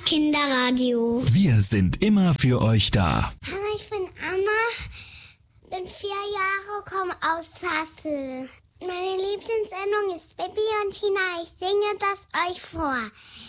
Kinderradio. Wir sind immer für euch da. Hallo, ich bin Anna, bin 4 Jahre, komme aus Hassel. Meine Lieblingssendung ist Bibi und Tina. Ich singe das euch vor.